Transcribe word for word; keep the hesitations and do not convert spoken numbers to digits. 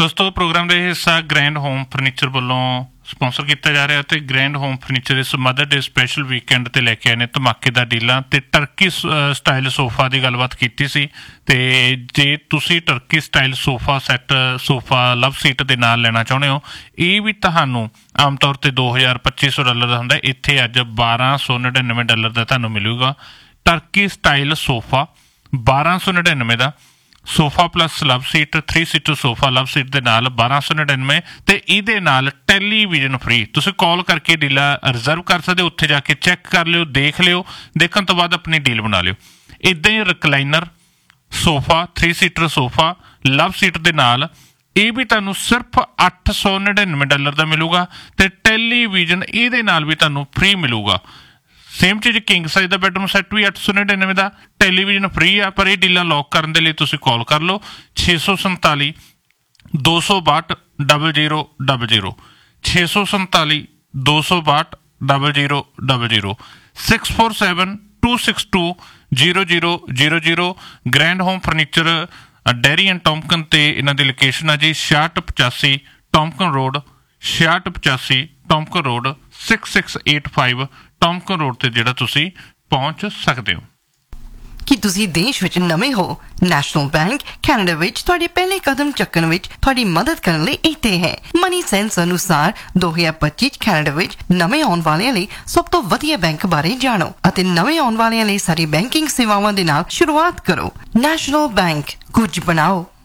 ਦੋਸਤੋ ਪ੍ਰੋਗਰਾਮ ਦਾ ਇਹ ਹਿੱਸਾ ਗ੍ਰੈਂਡ ਹੋਮ ਫਰਨੀਚਰ ਵੱਲੋਂ ਸਪਾਂਸਰ ਕੀਤਾ ਜਾ ਰਿਹਾ ਤੇ ਗ੍ਰੈਂਡ ਹੋਮ ਫਰਨੀਚਰ ਇਸ ਮਦਰ ਡੇ ਸਪੈਸ਼ਲ ਵੀਕਐਂਡ ਤੇ ਲੈ ਕੇ ਆਏ ਨੇ ਧਮਾਕੇਦਾਰ ਡੀਲਾਂ ਤੇ ਟਰਕੀ ਸਟਾਈਲ ਸੋਫਾ ਦੀ ਗੱਲਬਾਤ ਕੀਤੀ ਸੀ। ਤੇ ਜੇ ਤੁਸੀਂ turkey style sofa set sofa ਲਵ ਸੀਟ ਦੇ ਨਾਲ ਲੈਣਾ ਚਾਹੁੰਦੇ ਹੋ, ਇਹ ਵੀ ਤੁਹਾਨੂੰ ਆਮ ਤੌਰ ਤੇ ਦੋ ਹਜ਼ਾਰ ਪੱਚੀ ਸੌ ਡਾਲਰ ਦਾ ਹੁੰਦਾ, ਇੱਥੇ ਅੱਜ ਬਾਰਾਂ ਸੌ ਨੜਿਨਵੇਂ ਡਾਲਰ ਦਾ ਤੁਹਾਨੂੰ ਮਿਲੂਗਾ। ਟਰਕੀ ਸਟਾਈਲ ਸੋਫਾ ਬਾਰਾਂ ਸੌ ਨੜਿਨਵੇਂ ਦਾ, ਸੋਫਾ ਪਲੱਸ ਲਵ ਸੀਟ ਥ੍ਰੀ ਸੀਟਰ ਸੋਫਾ ਲਵ ਸੀਟ ਦੇ ਨਾਲ ਬਾਰਾਂ ਸੌ ਨੜਿਨਵੇਂ ਤੇ ਇਹਦੇ ਨਾਲ ਟੈਲੀਵਿਜ਼ਨ ਫ੍ਰੀ। ਤੁਸੀਂ ਕਾਲ ਕਰਕੇ ਡੀਲਾ ਰਿਜ਼ਰਵ ਕਰ ਸਕਦੇ ਹੋ, ਉੱਥੇ ਜਾ ਕੇ ਚੈੱਕ ਕਰ ਲਿਓ, ਦੇਖ ਲਿਓ, ਦੇਖਣ ਤੋਂ ਬਾਅਦ ਆਪਣੀ ਡੀਲ ਬਣਾ ਲਿਓ। ਇੱਦਾਂ ਹੀ recliner sofa three seater sofa ਲਵ ਸੀਟ ਦੇ ਨਾਲ ਇਹ ਵੀ ਤੁਹਾਨੂੰ ਸਿਰਫ ਅੱਠ ਸੌ ਨੜਿਨਵੇਂ ਡਾਲਰ ਦਾ ਮਿਲੂਗਾ ਤੇ ਟੈਲੀਵਿਜ਼ਨ ਇਹਦੇ ਨਾਲ ਵੀ ਤੁਹਾਨੂੰ ਫ੍ਰੀ ਮਿਲੂਗਾ। ਸੇਮ ਚੀਜ਼ ਕਿੰਗ ਸਾਈਜ਼ ਦਾ ਬੈਡਰੂਮ ਸੈੱਟ ਵੀ ਅੱਠ ਸੌ ਨੜਿਨਵੇਂ ਦਾ, ਟੈਲੀਵਿਜ਼ਨ ਫ੍ਰੀ ਆ। ਪਰ ਇਹ ਡੀਲਾਂ ਲੌਕ ਕਰਨ ਦੇ ਲਈ ਤੁਸੀਂ ਕਾਲ ਕਰ ਲਓ ਛੇ ਸੌ ਸੰਤਾਲੀ ਦੋ ਸੌ ਬਾਹਠ ਡਬਲ ਜ਼ੀਰੋ ਡਬਲ ਜ਼ੀਰੋ ਛੇ ਸੌ ਸੰਤਾਲੀ ਦੋ ਸੌ ਬਾਹਠ double zero double zero six four seven two six two zero zero zero zero. Grand home furniture dairy and ਟੌਮਕਨ ਤੇ ਇਹਨਾਂ ਦੀ ਲੋਕੇਸ਼ਨ ਆ ਜੀ ਛਿਆਹਠ ਪਚਾਸੀ ਟੌਮਕਨ ਰੋਡ, ਛਿਆਹਠ ਪਚਾਸੀ ਟੌਮਕਨ road six six eight five ਟੌਮਕਨ road ਤੇ ਜਿਹੜਾ ਤੁਸੀਂ ਪਹੁੰਚ ਸਕਦੇ ਹੋ। ਕੀ ਤੁਸੀਂ ਦੇਸ਼ ਵਿੱਚ ਨਵੇਂ ਹੋ? ਨੈਸ਼ਨਲ ਬੈਂਕ ਕੈਨੇਡਾ ਵਿੱਚ ਤੁਹਾਡੇ ਪਹਿਲੇ ਕਦਮ ਚੱਕਣ ਵਿੱਚ ਤੁਹਾਡੀ ਮਦਦ ਕਰਨ ਲਈ ਇੱਥੇ ਹੈ। ਮਨੀ ਸੈਂਸ ਅਨੁਸਾਰ ਦੋ ਹਜ਼ਾਰ ਪੱਚੀ ਚ ਕੈਨੇਡਾ ਵਿੱਚ ਨਵੇਂ ਆਉਣ ਵਾਲਿਆਂ ਲਈ ਸਭ ਤੋਂ ਵਧੀਆ ਬੈਂਕ ਬਾਰੇ ਜਾਣੋ ਅਤੇ ਨਵੇਂ ਆਉਣ ਵਾਲਿਆਂ ਲਈ ਸਾਰੀ ਬੈਂਕਿੰਗ ਸੇਵਾਵਾਂ ਦੇ ਨਾਲ ਸ਼ੁਰੂਆਤ ਕਰੋ। ਨੈਸ਼ਨਲ ਬੈਂਕ, ਕੁਝ ਬਣਾਓ।